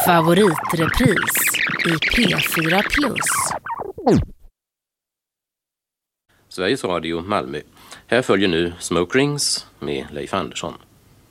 favoritrepris i P4 Plus. Sveriges Radio Malmö. Här följer nu Smoke Rings med Leif Andersson.